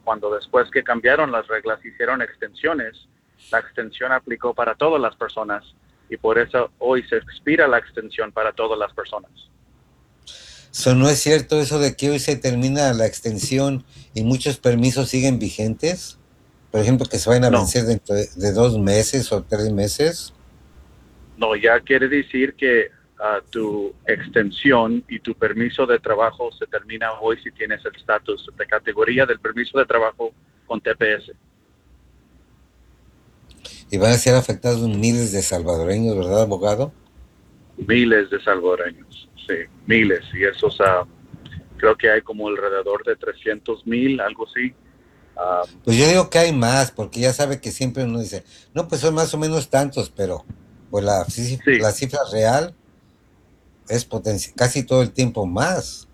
cuando después que cambiaron las reglas, hicieron extensiones, la extensión aplicó para todas las personas y por eso hoy se expira la extensión para todas las personas. ¿No es cierto eso de que hoy se termina la extensión y muchos permisos siguen vigentes? Por ejemplo, que se vayan a No, vencer dentro de 2 meses o 3 meses. no, ya quiere decir que tu extensión y tu permiso de trabajo se termina hoy si tienes el estatus de categoría del permiso de trabajo con TPS. Y van a ser afectados miles de salvadoreños, ¿verdad, abogado? Miles de salvadoreños, sí, miles. Y esos, creo que hay como alrededor de 300,000, algo así. Um, Pues yo digo que hay más, porque ya sabe que siempre uno dice, no, pues son más o menos tantos, pero pues sí, la cifra real es casi todo el tiempo más.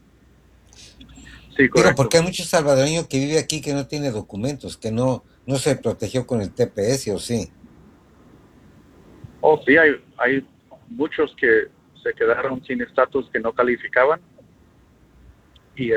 sí, Digo, correcto. porque hay muchos salvadoreños que vive aquí que no tiene documentos, que no se protegió con el TPS, ¿o sí? Oh, sí, hay muchos que se quedaron sin estatus que no calificaban y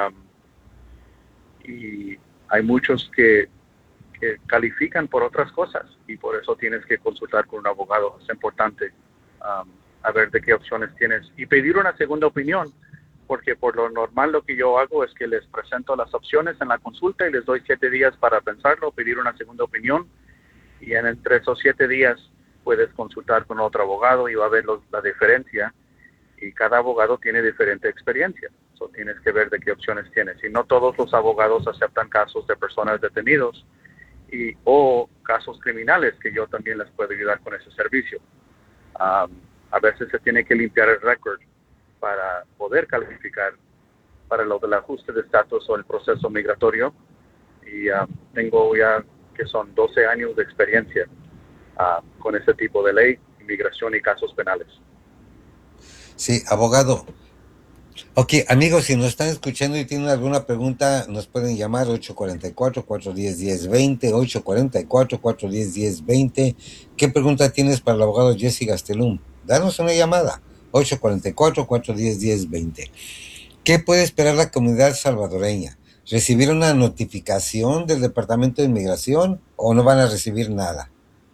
y hay muchos que califican por otras cosas y por eso tienes que consultar con un abogado. Es importante a ver de qué opciones tienes y pedir una segunda opinión, porque por lo normal lo que yo hago es que les presento las opciones en la consulta y les doy 7 días para pensarlo, pedir una segunda opinión y entre esos 7 días puedes consultar con otro abogado y va a ver la diferencia y cada abogado tiene diferente experiencia. So, tienes que ver de qué opciones tienes. Y no todos los abogados aceptan casos de personas detenidos o casos criminales, que yo también les puedo ayudar con ese servicio. A veces se tiene que limpiar el récord para poder calificar para lo del ajuste de estatus o el proceso migratorio y tengo ya que son 12 años de experiencia con ese tipo de ley, inmigración y casos penales. Sí, abogado. Ok, amigos, si nos están escuchando y tienen alguna pregunta, nos pueden llamar 844-410-1020, 844-410-1020. ¿Qué pregunta tienes para el abogado Jesse Gastelum? Danos una llamada, 844-410-1020. ¿Qué puede esperar la comunidad salvadoreña? ¿Recibir una notificación del Departamento de Inmigración o no van a recibir nada?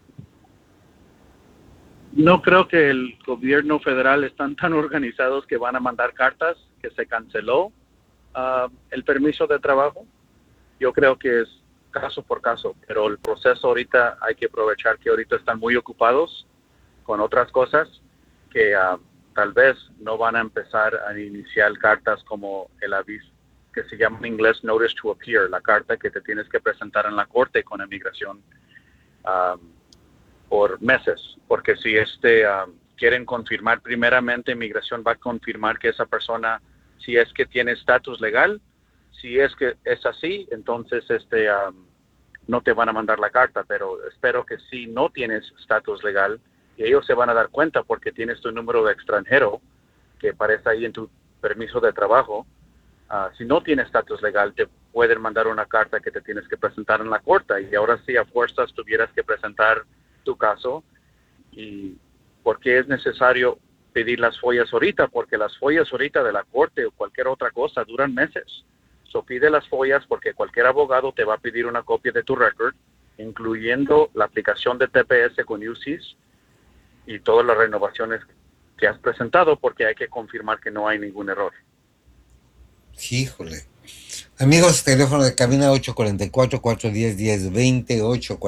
No creo que el gobierno federal están tan organizados que van a mandar cartas que se canceló el permiso de trabajo. Yo creo que es caso por caso, pero el proceso ahorita hay que aprovechar que ahorita están muy ocupados con otras cosas que tal vez no van a empezar a iniciar cartas como el aviso que se llama en inglés Notice to Appear, la carta que te tienes que presentar en la corte con inmigración um, por meses, porque si quieren confirmar primeramente, inmigración va a confirmar que esa persona, si es que tiene estatus legal, si es que es así, entonces no te van a mandar la carta, pero espero que si no tienes estatus legal, y ellos se van a dar cuenta porque tienes tu número de extranjero que aparece ahí en tu permiso de trabajo. Si no tienes estatus legal, te pueden mandar una carta que te tienes que presentar en la corte y ahora sí a fuerzas tuvieras que presentar tu caso. ¿Y por qué es necesario pedir las follas ahorita? Porque las follas ahorita de la corte o cualquier otra cosa duran meses. So pide las follas porque cualquier abogado te va a pedir una copia de tu record, incluyendo la aplicación de TPS con UCIS y todas las renovaciones que has presentado porque hay que confirmar que no hay ningún error. Híjole. Amigos, teléfono de cabina 844-410-1020,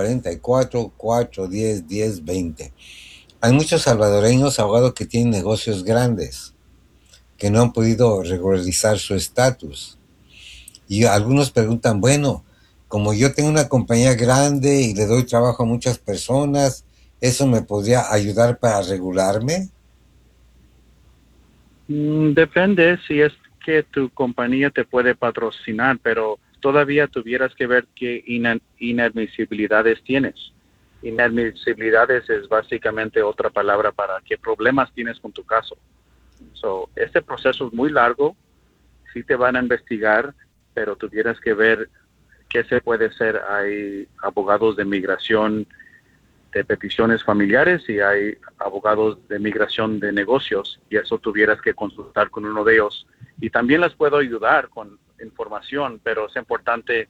844-410-1020. Hay muchos salvadoreños abogados que tienen negocios grandes, que no han podido regularizar su estatus. Y algunos preguntan, bueno, como yo tengo una compañía grande y le doy trabajo a muchas personas, ¿eso me podría ayudar para regularme? Depende si es que tu compañía te puede patrocinar, pero todavía tuvieras que ver qué inadmisibilidades tienes. Inadmisibilidades es básicamente otra palabra para qué problemas tienes con tu caso. So, este proceso es muy largo, sí te van a investigar, pero tuvieras que ver qué se puede hacer. Hay abogados de migración de peticiones familiares y hay abogados de migración de negocios y eso tuvieras que consultar con uno de ellos. Y también les puedo ayudar con información, pero es importante